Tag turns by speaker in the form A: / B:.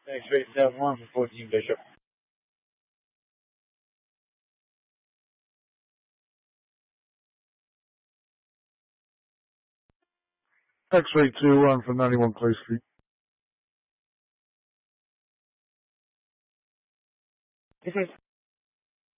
A: X-ray 71 for 14 Bishop.
B: X-ray 21 for 91 Clay Street.
C: This is